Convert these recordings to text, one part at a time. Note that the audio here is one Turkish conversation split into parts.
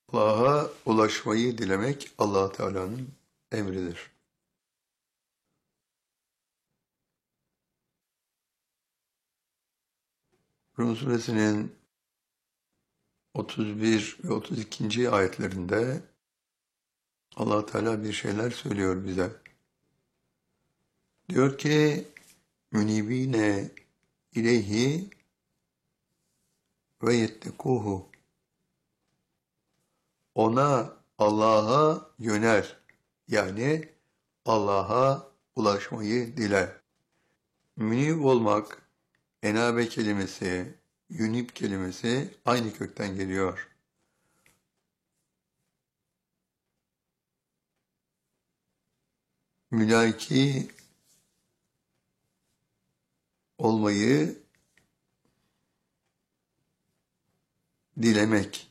Allah'a ulaşmayı dilemek Allah Teala'nın emridir. Rum suresinin 31 ve 32. ayetlerinde Allah Teala bir şeyler söylüyor bize. Diyor ki münibine ileyhi ve yettekuhu. Ona, Allah'a yönel. Yani Allah'a ulaşmayı dile. Münib olmak, enabe kelimesi, yunib kelimesi aynı kökten geliyor. Mülaki olmayı dilemek.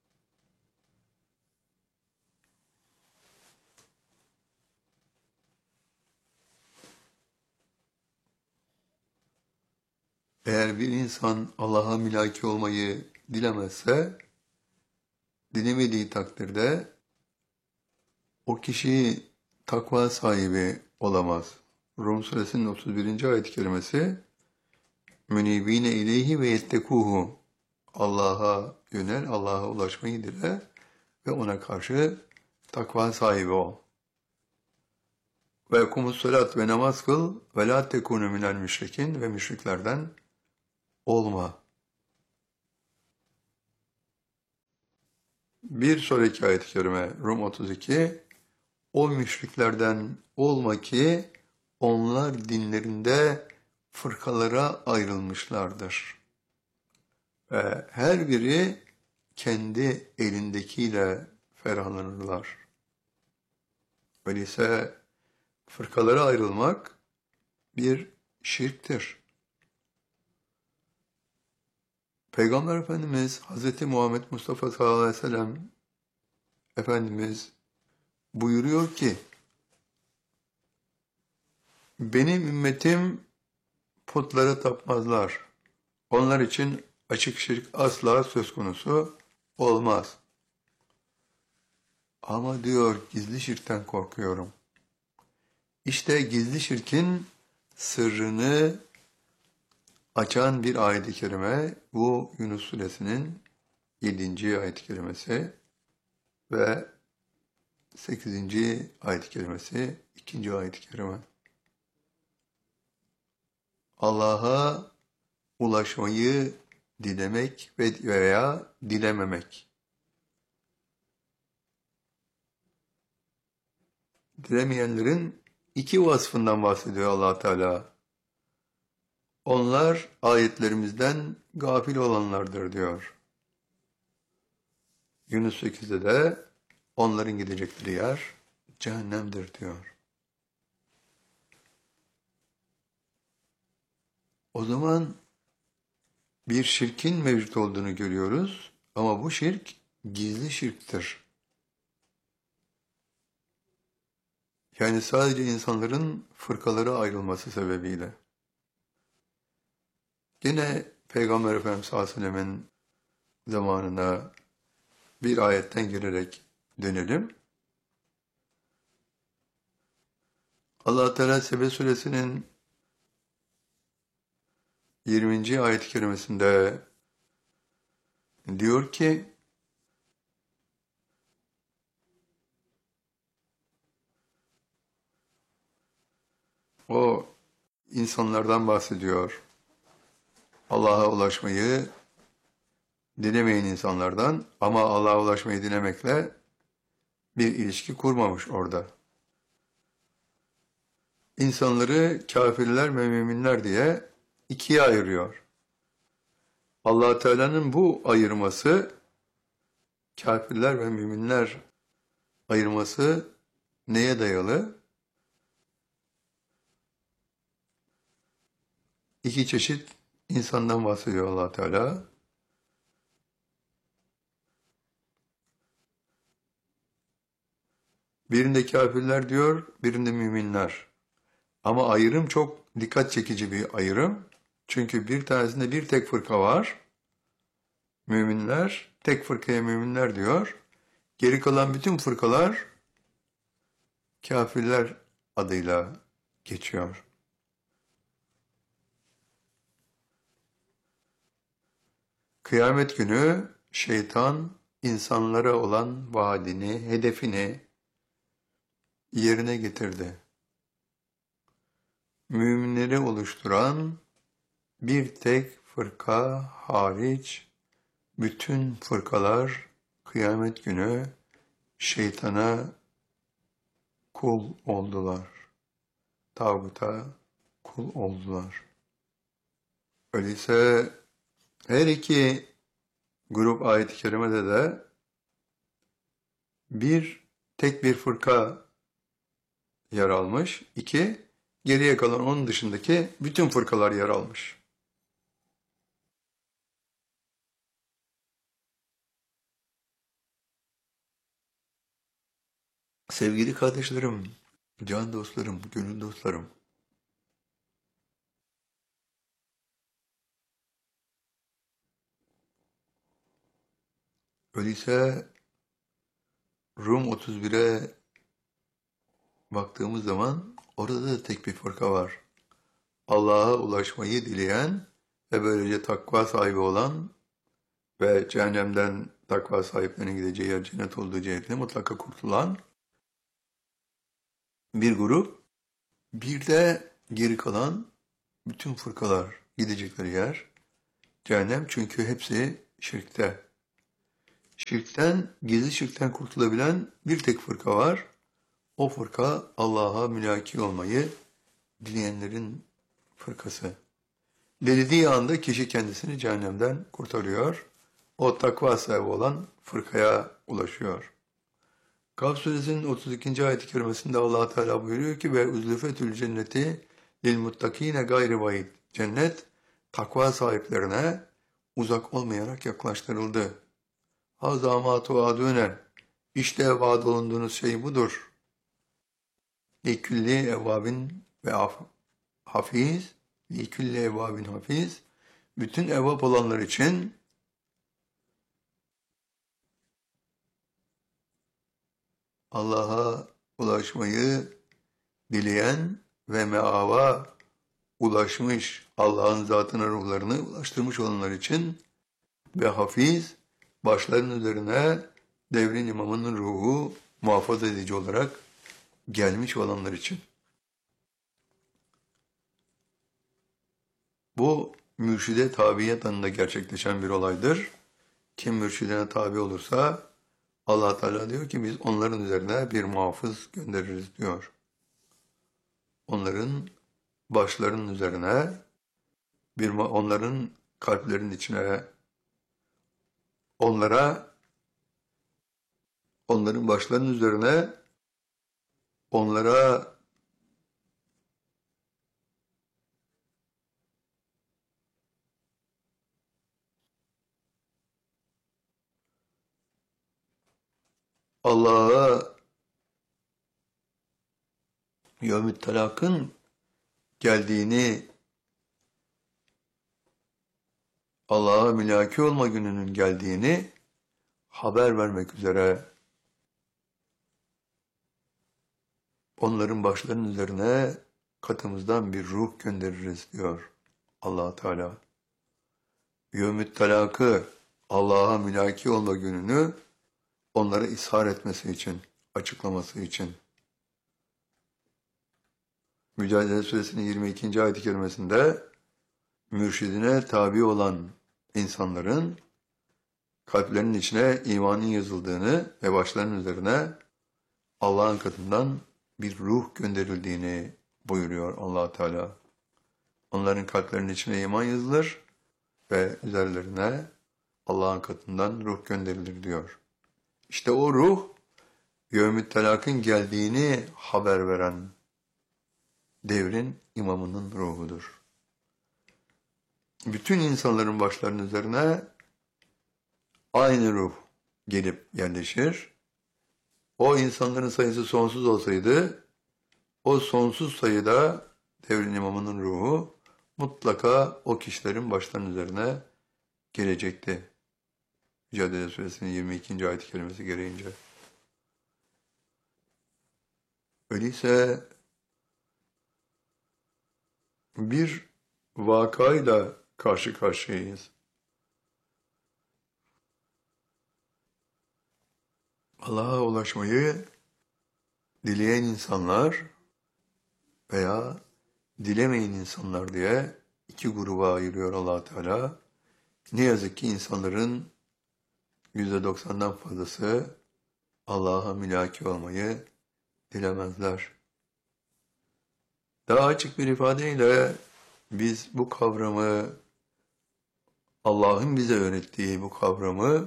Eğer bir insan Allah'a mülaki olmayı dilemezse, dilemediği takdirde o kişi takva sahibi olamaz. Rum suresinin 31. ayet-i kerimesi münibine ileyhi ve yettekuhu. Allah'a yönel, Allah'a ulaşmayı dile ve ona karşı takva sahibi ol. Ve ekumus salat ve namaz kıl ve la tekunu minel müşrikin ve müşriklerden olma. Bir sonraki ayet-i kerime Rum 32. O müşriklerden olma ki onlar dinlerinde fırkalara ayrılmışlardır. Ve her biri kendi elindekiyle ferahlanırlar. Öyleyse fırkalara ayrılmak bir şirktir. Peygamber Efendimiz Hz. Muhammed Mustafa sallallahu aleyhi ve sellem Efendimiz buyuruyor ki benim ümmetim putlara tapmazlar. Onlar için açık şirk asla söz konusu olmaz. Ama diyor gizli şirkten korkuyorum. İşte gizli şirkin sırrını açan bir ayet-i kerime bu Yunus suresinin 7. ayet-i kerimesi ve 8. ayet-i kerimesi 2. ayet-i kerime. Allah'a ulaşmayı dilemek veya dilememek. Dilemeyenlerin iki vasfından bahsediyor Allah Teala. Onlar ayetlerimizden gafil olanlardır diyor. Yunus 8'de de onların gidecekleri yer cehennemdir diyor. O zaman bir şirkin mevcut olduğunu görüyoruz ama bu şirk gizli şirktir. Yani sadece insanların fırkalara ayrılması sebebiyle. Yine Peygamber Efendimiz sallallahu aleyhi ve sellem'in zamanına bir ayetten girerek dönelim. Allah Teala Sebe suresinin 20. ayet-i kerimesinde diyor ki o insanlardan bahsediyor. Allah'a ulaşmayı dilemeyen insanlardan ama Allah'a ulaşmayı dilemekle bir ilişki kurmamış orada. İnsanları kafirler ve müminler diye ikiye ayırıyor. Allah Teala'nın bu ayırması, kafirler ve müminler ayırması neye dayalı? İki çeşit insandan bahsediyor Allah Teala. Birinde kafirler diyor, birinde müminler. Ama ayrım çok dikkat çekici bir ayrım. Çünkü bir tanesinde bir tek fırka var. Müminler, tek fırkaya müminler diyor. Geri kalan bütün fırkalar kafirler adıyla geçiyor. Kıyamet günü şeytan insanlara olan vaadini, hedefini yerine getirdi. Müminleri oluşturan bir tek fırka hariç bütün fırkalar kıyamet günü şeytana kul oldular. Tağuta kul oldular. Öyleyse her iki grup ayet-i kerimede de tek bir fırka yer almış. İki, geriye kalan onun dışındaki bütün fırkalar yer almış. Sevgili kardeşlerim, can dostlarım, gönül dostlarım, öyleyse Rum 31'e baktığımız zaman orada da tek bir fırka var. Allah'a ulaşmayı dileyen ve böylece takva sahibi olan ve cehennemden takva sahiplerinin gideceği yer cennet olduğu cihetine mutlaka kurtulan bir grup. Bir de geri kalan bütün fırkalar gidecekleri yer cehennem, çünkü hepsi şirkte. Gizli şirkten kurtulabilen bir tek fırka var. O fırka Allah'a mülaki olmayı dileyenlerin fırkası. Dilediği anda kişi kendisini cehennemden kurtarıyor. O takva sahibi olan fırkaya ulaşıyor. Kaf suresinin 32. ayet-i kerimesinde Allah Teala buyuruyor ki ve uzlufetül cenneti lil muttakine gayri vaid. Cennet takva sahiplerine uzak olmayarak yaklaştırıldı. Hazâ mâ tuâdûne. İşte vaad olunduğunuz şey budur. Likülli evvabin ve hafiz. Likülli evvabin hafiz. Bütün evvab olanlar için Allah'a ulaşmayı dileyen ve meava ulaşmış, Allah'ın zatına ruhlarını ulaştırmış olanlar için ve hafiz, başların üzerine devrin imamının ruhu muhafaza edici olarak gelmiş olanlar için. Bu mürşide tabiyet anında gerçekleşen bir olaydır. Kim mürşidine tabi olursa Allah Teala diyor ki biz onların üzerine bir muhafız göndeririz diyor. Onların başlarının üzerine, onların kalplerinin içine, onların başlarının üzerine, onlara Allah'a yevm-i telakın geldiğini, Allah'a mülaki olma gününün geldiğini haber vermek üzere onların başlarının üzerine katımızdan bir ruh göndeririz diyor Allah Teala. Yevm-i telakı, Allah'a mülaki olma gününü onlara ishar etmesi için, açıklaması için. Mücadele Suresinin 22. ayet-i kerimesinde mürşidine tabi olan insanların kalplerinin içine imanın yazıldığını ve başlarının üzerine Allah'ın katından bir ruh gönderildiğini buyuruyor Allah Teala. Onların kalplerinin içine iman yazılır ve üzerlerine Allah'ın katından ruh gönderilir diyor. İşte o ruh, yevm-i telakın geldiğini haber veren devrin imamının ruhudur. Bütün insanların başlarının üzerine aynı ruh gelip yerleşir. O insanların sayısı sonsuz olsaydı, o sonsuz sayıda devrin imamının ruhu mutlaka o kişilerin başlarının üzerine gelecekti. Mücadele Suresinin 22. ayet-i kerimesi gereğince. Öyleyse bir vakayla karşı karşıyayız. Allah'a ulaşmayı dileyen insanlar veya dilemeyen insanlar diye iki gruba ayırıyor Allah Teala. Ne yazık ki insanların %90'dan fazlası Allah'a mülaki olmayı dilemezler. Daha açık bir ifadeyle biz bu kavramı, Allah'ın bize öğrettiği bu kavramı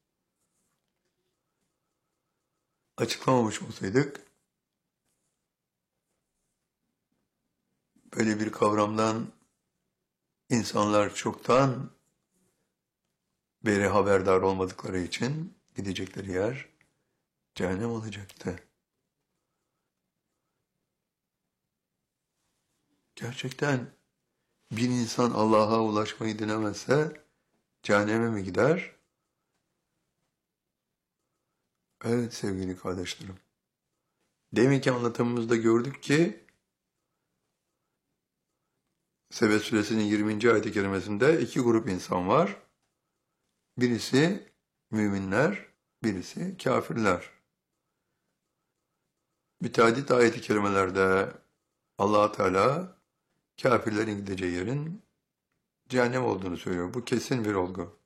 açıklamamış olsaydık, böyle bir kavramdan insanlar çoktan beri haberdar olmadıkları için gidecekleri yer cehennem olacaktı. Gerçekten bir insan Allah'a ulaşmayı dilemezse cehenneme mi gider? Evet sevgili kardeşlerim. Deminki anlatımımızda gördük ki Sebe Suresinin 20. ayet-i kerimesinde iki grup insan var. Birisi müminler, birisi kafirler. Müteaddit ayet-i kerimelerde Allah Teala kafirlerin gideceği yerin cehennem olduğunu söylüyor. Bu kesin bir olgu.